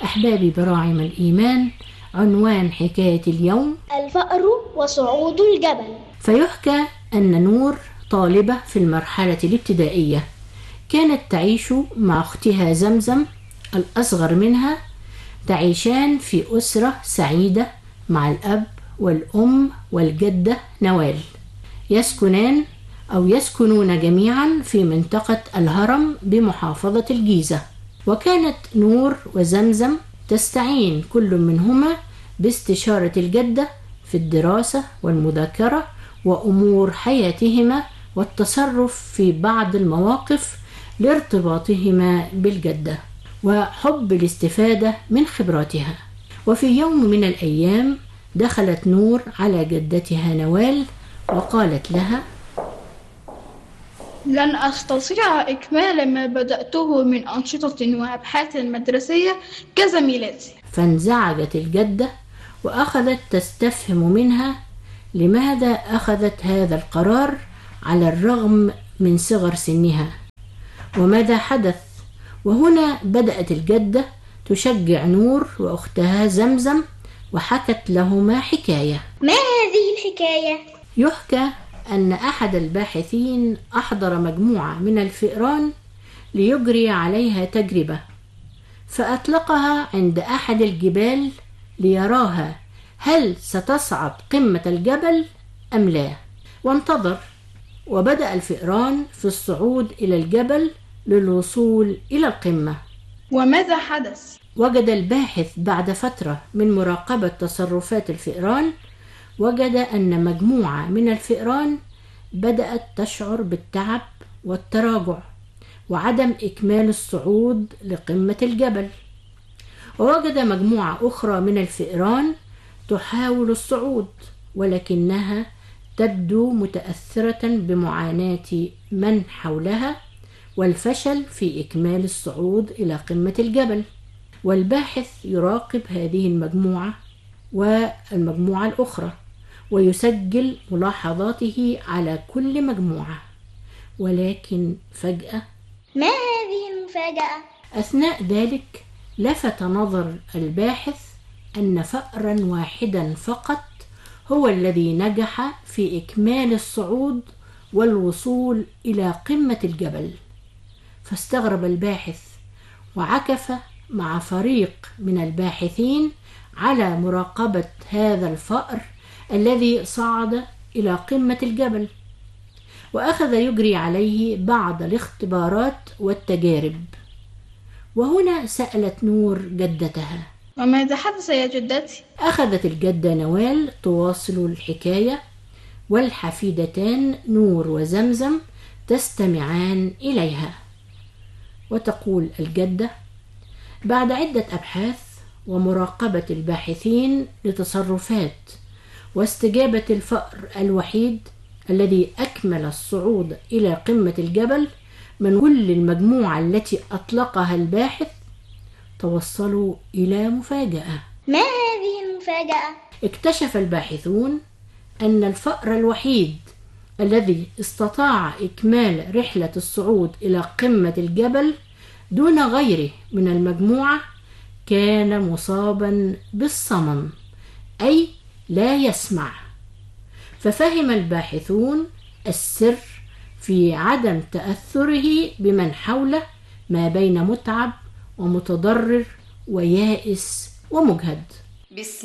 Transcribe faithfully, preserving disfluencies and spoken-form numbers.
أحبابي براعم الإيمان، عنوان حكاية اليوم الفأر وصعود الجبل. فيحكى أن نور طالبة في المرحلة الابتدائية كانت تعيش مع أختها زمزم الأصغر منها، تعيشان في أسرة سعيدة مع الأب والأم والجدة نوال، يسكنان أو يسكنون جميعا في منطقة الهرم بمحافظة الجيزة. وكانت نور وزمزم تستعين كل منهما باستشارة الجدة في الدراسة والمذاكرة وأمور حياتهما والتصرف في بعض المواقف لارتباطهما بالجدة وحب الاستفادة من خبراتها. وفي يوم من الأيام دخلت نور على جدتها نوال وقالت لها: لن أستطيع إكمال ما بدأته من أنشطة وأبحاث مدرسية كزميلاتي. فانزعجت الجدة وأخذت تستفهم منها لماذا أخذت هذا القرار على الرغم من صغر سنها وماذا حدث. وهنا بدأت الجدة تشجع نور وأختها زمزم وحكت لهما حكاية. ما هذه الحكاية؟ يحكى أن أحد الباحثين أحضر مجموعة من الفئران ليجري عليها تجربة، فأطلقها عند أحد الجبال ليراها هل ستصعد قمة الجبل أم لا. وانتظر، وبدأ الفئران في الصعود إلى الجبل للوصول إلى القمة. وماذا حدث؟ وجد الباحث بعد فترة من مراقبة تصرفات الفئران وجد أن مجموعة من الفئران بدأت تشعر بالتعب والتراجع وعدم إكمال الصعود لقمة الجبل، ووجد مجموعة أخرى من الفئران تحاول الصعود ولكنها تبدو متأثرة بمعاناة من حولها والفشل في إكمال الصعود إلى قمة الجبل. والباحث يراقب هذه المجموعة والمجموعة الأخرى ويسجل ملاحظاته على كل مجموعة، ولكن فجأة ما هذه المفاجأة؟ أثناء ذلك لفت نظر الباحث أن فأرا واحدا فقط هو الذي نجح في إكمال الصعود والوصول إلى قمة الجبل. فاستغرب الباحث وعكف مع فريق من الباحثين على مراقبة هذا الفأر الذي صعد إلى قمة الجبل، وأخذ يجري عليه بعض الاختبارات والتجارب. وهنا سألت نور جدتها: وماذا حدث يا جدتي؟ أخذت الجدة نوال تواصل الحكاية والحفيدتان نور وزمزم تستمعان إليها. وتقول الجدة: بعد عدة أبحاث ومراقبة الباحثين لتصرفات واستجابة الفأر الوحيد الذي أكمل الصعود إلى قمة الجبل من كل المجموعة التي أطلقها الباحث، توصلوا إلى مفاجأة. ما هذه المفاجأة؟ اكتشف الباحثون أن الفأر الوحيد الذي استطاع إكمال رحلة الصعود إلى قمة الجبل دون غيره من المجموعة كان مصابا بالصمم، أي لا يسمع. ففهم الباحثون السر في عدم تأثره بمن حوله ما بين متعب ومتضرر ويائس ومجهد.